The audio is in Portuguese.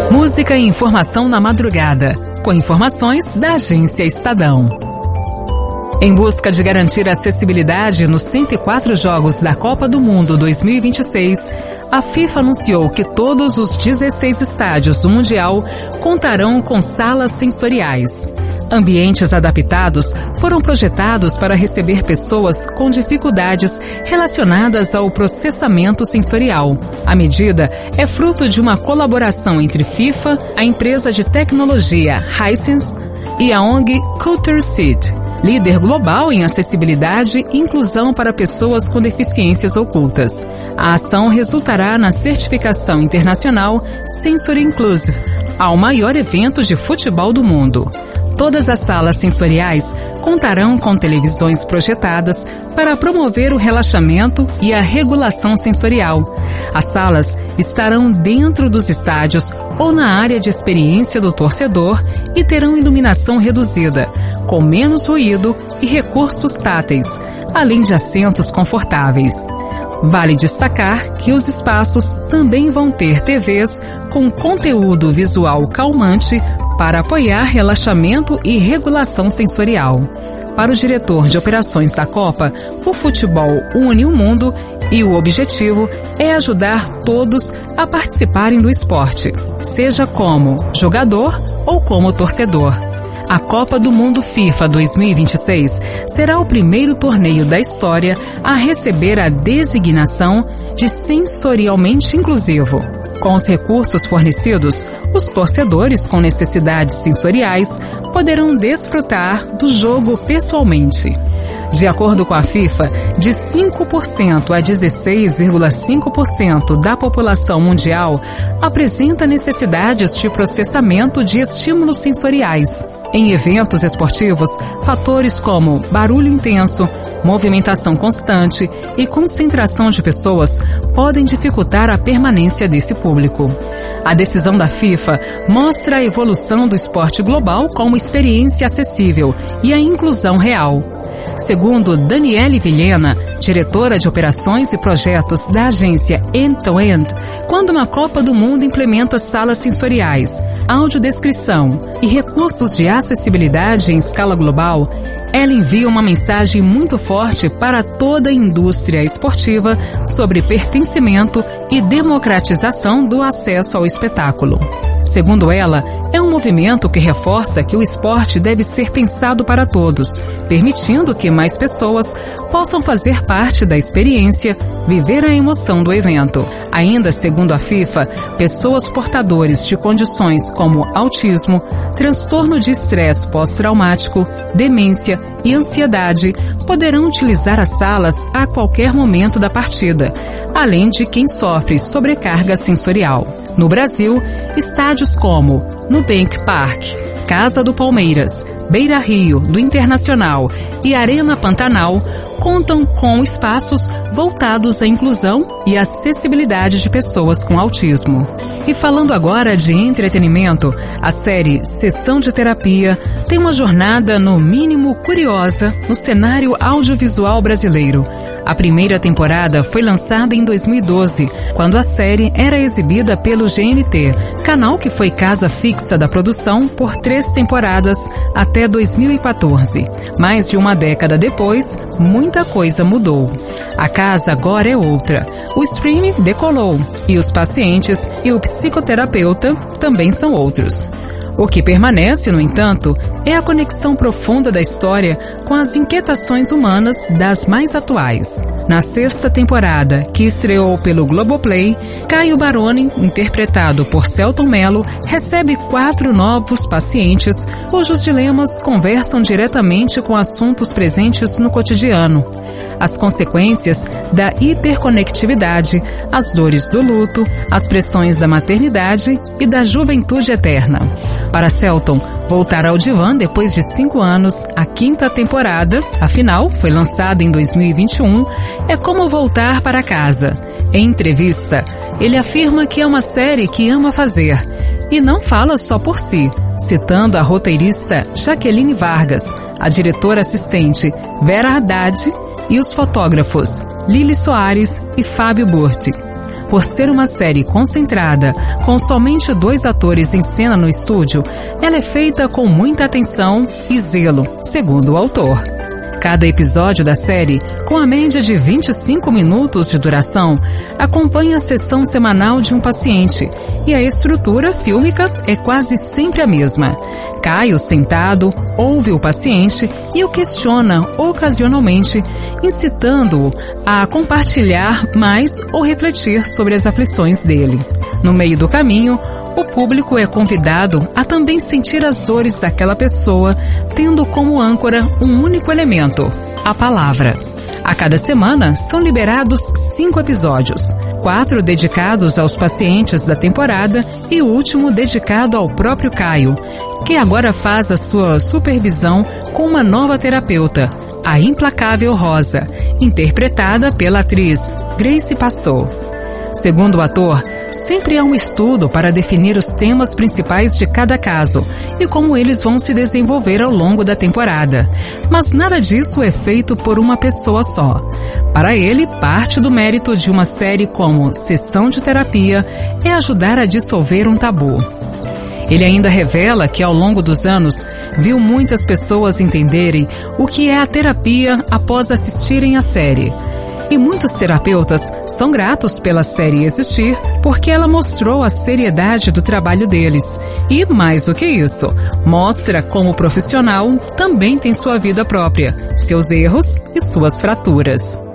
Música e informação na madrugada, com informações da Agência Estadão. Em busca de garantir acessibilidade nos 104 jogos da Copa do Mundo 2026, a FIFA anunciou que todos os 16 estádios do Mundial contarão com salas sensoriais. Ambientes adaptados foram projetados para receber pessoas com dificuldades relacionadas ao processamento sensorial. A medida é fruto de uma colaboração entre FIFA, a empresa de tecnologia Hisense e a ONG Culture Seed, líder global em acessibilidade e inclusão para pessoas com deficiências ocultas. A ação resultará na certificação internacional Sensory Inclusive, ao maior evento de futebol do mundo. Todas as salas sensoriais contarão com televisões projetadas para promover o relaxamento e a regulação sensorial. As salas estarão dentro dos estádios ou na área de experiência do torcedor e terão iluminação reduzida, com menos ruído e recursos táteis, além de assentos confortáveis. Vale destacar que os espaços também vão ter TVs com conteúdo visual calmante para apoiar relaxamento e regulação sensorial. Para o diretor de operações da Copa, o futebol une o mundo e o objetivo é ajudar todos a participarem do esporte, seja como jogador ou como torcedor. A Copa do Mundo FIFA 2026 será o primeiro torneio da história a receber a designação de sensorialmente inclusivo. Com os recursos fornecidos, os torcedores com necessidades sensoriais poderão desfrutar do jogo pessoalmente. De acordo com a FIFA, de 5% a 16,5% da população mundial apresenta necessidades de processamento de estímulos sensoriais. Em eventos esportivos, fatores como barulho intenso, movimentação constante e concentração de pessoas podem dificultar a permanência desse público. A decisão da FIFA mostra a evolução do esporte global como experiência acessível e a inclusão real. Segundo Daniele Vilhena, diretora de operações e projetos da agência End-to-End, quando uma Copa do Mundo implementa salas sensoriais, audiodescrição e recursos de acessibilidade em escala global, ela envia uma mensagem muito forte para toda a indústria esportiva sobre pertencimento e democratização do acesso ao espetáculo. Segundo ela, é um movimento que reforça que o esporte deve ser pensado para todos, permitindo que mais pessoas possam fazer parte da experiência, viver a emoção do evento. Ainda segundo a FIFA, pessoas portadoras de condições como autismo, transtorno de estresse pós-traumático, demência e ansiedade poderão utilizar as salas a qualquer momento da partida, além de quem sofre sobrecarga sensorial. No Brasil, estádios como Nubank Park, Casa do Palmeiras, Beira Rio, do Internacional e Arena Pantanal contam com espaços voltados à inclusão e acessibilidade de pessoas com autismo. E falando agora de entretenimento, a série Sessão de Terapia tem uma jornada no mínimo curiosa no cenário audiovisual brasileiro. A primeira temporada foi lançada em 2012, quando a série era exibida pelo GNT, canal que foi casa fixa da produção por 3 temporadas até 2014. Mais de uma década depois, muita coisa mudou. A casa agora é outra. O streaming decolou e os pacientes e o psicoterapeuta também são outros. O que permanece, no entanto, é a conexão profunda da história com as inquietações humanas das mais atuais. Na 6ª temporada, que estreou pelo Globoplay, Caio Baroni, interpretado por Selton Mello, recebe 4 novos pacientes cujos dilemas conversam diretamente com assuntos presentes no cotidiano. As consequências da hiperconectividade, as dores do luto, as pressões da maternidade e da juventude eterna. Para Selton, voltar ao divã depois de 5 anos, a 5ª temporada, afinal, foi lançada em 2021, é como voltar para casa. Em entrevista, ele afirma que é uma série que ama fazer e não fala só por si, citando a roteirista Jaqueline Vargas, a diretora assistente Vera Haddad e os fotógrafos Lili Soares e Fábio Burti. Por ser uma série concentrada, com somente 2 atores em cena no estúdio, ela é feita com muita atenção e zelo, segundo o autor. Cada episódio da série, com a média de 25 minutos de duração, acompanha a sessão semanal de um paciente e a estrutura fílmica é quase sempre a mesma. Caio, sentado, ouve o paciente e o questiona ocasionalmente, incitando-o a compartilhar mais ou refletir sobre as aflições dele. No meio do caminho, o público é convidado a também sentir as dores daquela pessoa, tendo como âncora um único elemento, a palavra. A cada semana são liberados 5 episódios, 4 dedicados aos pacientes da temporada e o último dedicado ao próprio Caio, que agora faz a sua supervisão com uma nova terapeuta, a implacável Rosa, interpretada pela atriz Grace Passou. Segundo o ator, sempre há um estudo para definir os temas principais de cada caso e como eles vão se desenvolver ao longo da temporada. Mas nada disso é feito por uma pessoa só. Para ele, parte do mérito de uma série como Sessão de Terapia é ajudar a dissolver um tabu. Ele ainda revela que ao longo dos anos viu muitas pessoas entenderem o que é a terapia após assistirem a série. E muitos terapeutas são gratos pela série existir porque ela mostrou a seriedade do trabalho deles. E, mais do que isso, mostra como o profissional também tem sua vida própria, seus erros e suas fraturas.